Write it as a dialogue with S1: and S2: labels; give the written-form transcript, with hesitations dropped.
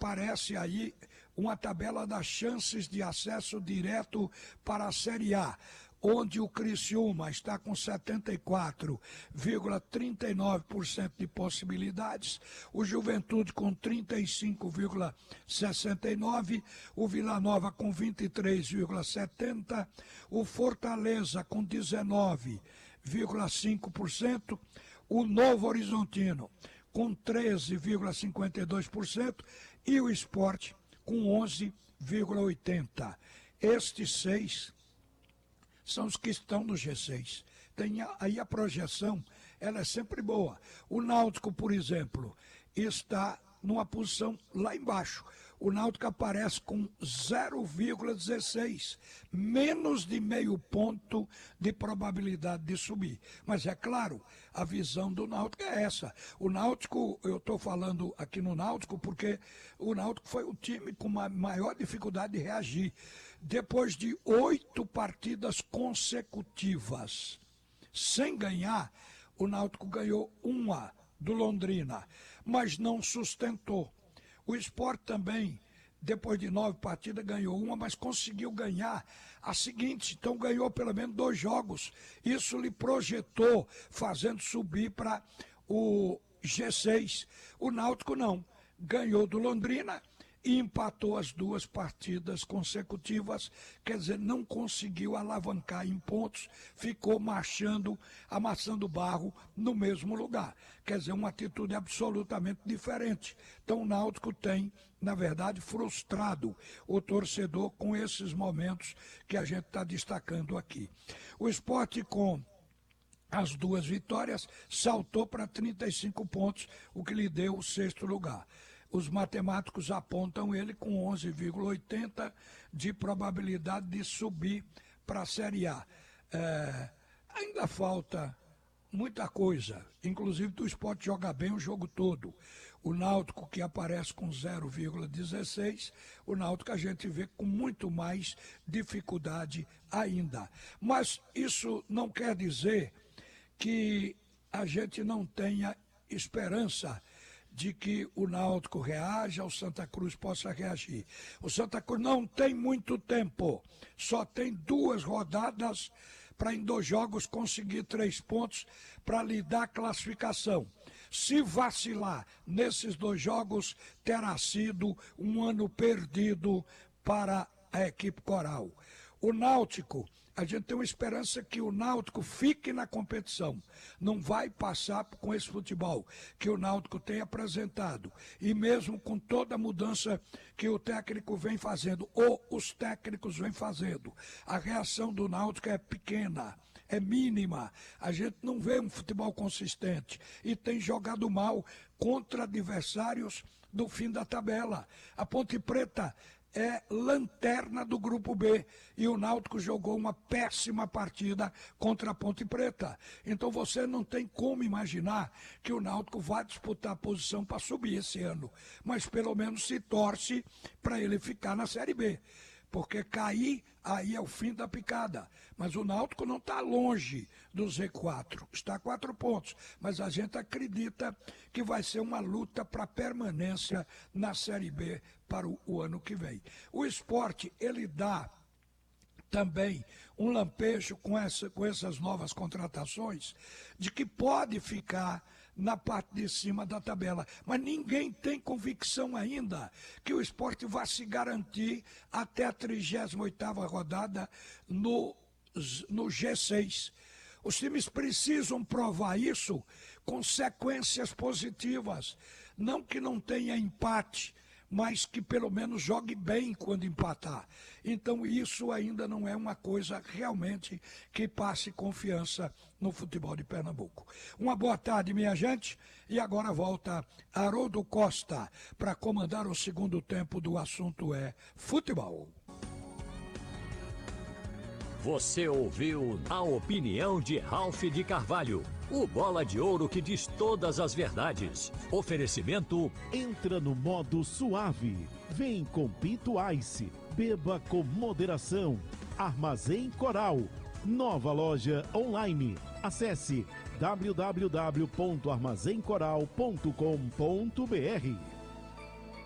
S1: aparece aí uma tabela das chances de acesso direto para a Série A, onde o Criciúma está com 74,39% de possibilidades, o Juventude com 35,69%, o Vila Nova com 23,70%, o Fortaleza com 19,5%, o Novo Horizontino com 13,52% e o Sport com 11,80%. Estes 6 são os que estão no G6. Tem aí a projeção, ela é sempre boa. O Náutico, por exemplo, está numa posição lá embaixo. O Náutico aparece com 0,16, menos de meio ponto de probabilidade de subir. Mas é claro, a visão do Náutico é essa. O Náutico, eu estou falando aqui no Náutico porque o Náutico foi o time com a maior dificuldade de reagir. Depois de 8 partidas consecutivas sem ganhar, o Náutico ganhou uma do Londrina, mas não sustentou. O Sport também, depois de 9 partidas, ganhou uma, mas conseguiu ganhar a seguinte, então ganhou pelo menos 2 jogos. Isso lhe projetou, fazendo subir para o G6. O Náutico não, ganhou do Londrina e empatou as 2 partidas consecutivas, quer dizer, não conseguiu alavancar em pontos, ficou marchando, amassando barro no mesmo lugar. Quer dizer, uma atitude absolutamente diferente. Então o Náutico tem, na verdade, frustrado o torcedor com esses momentos que a gente está destacando aqui. O Sport, com as 2 vitórias, saltou para 35 pontos, o que lhe deu o 6º lugar. Os matemáticos apontam ele com 11,80 de probabilidade de subir para a Série A. Ainda falta muita coisa, inclusive do Sport jogar bem o jogo todo. O Náutico, que aparece com 0,16, o Náutico a gente vê com muito mais dificuldade ainda. Mas isso não quer dizer que a gente não tenha esperança de que o Náutico reaja, o Santa Cruz possa reagir. O Santa Cruz não tem muito tempo, só tem 2 rodadas para em 2 jogos conseguir 3 pontos para lhe dar classificação. Se vacilar nesses 2 jogos, terá sido um ano perdido para a equipe coral. O Náutico, a gente tem uma esperança que o Náutico fique na competição, não vai passar com esse futebol que o Náutico tem apresentado, e mesmo com toda a mudança que o técnico vem fazendo, ou os técnicos vêm fazendo, a reação do Náutico é pequena, é mínima, a gente não vê um futebol consistente, e tem jogado mal contra adversários do fim da tabela. A Ponte Preta é lanterna do grupo B e o Náutico jogou uma péssima partida contra a Ponte Preta. Então você não tem como imaginar que o Náutico vai disputar a posição para subir esse ano, mas pelo menos se torce para ele ficar na Série B. Porque cair, aí é o fim da picada. Mas o Náutico não está longe do Z4, está a 4 pontos. Mas a gente acredita que vai ser uma luta para permanência na Série B para o ano que vem. O Sport, ele dá também um lampejo com essas novas contratações de que pode ficar na parte de cima da tabela, mas ninguém tem convicção ainda que o Sport vai se garantir até a 38ª rodada no G6. Os times precisam provar isso com sequências positivas, não que não tenha empate, mas que pelo menos jogue bem quando empatar. Então isso ainda não é uma coisa realmente que passe confiança no futebol de Pernambuco. Uma boa tarde, minha gente, e agora volta Haroldo Costa para comandar o segundo tempo do Assunto é Futebol.
S2: Você ouviu a opinião de Ralph de Carvalho, o bola de ouro que diz todas as verdades. Oferecimento:
S3: entra no modo suave. Vem com Pinto Ice. Beba com moderação. Armazém Coral. Nova loja online. Acesse www.armazencoral.com.br.